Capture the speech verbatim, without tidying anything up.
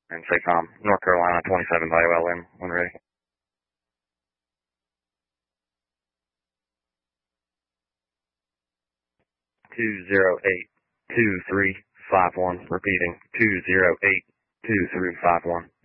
and say com. North Carolina twenty-seven by O L M when ready. two zero eight two three five one. Repeating, two zero eight two three five one.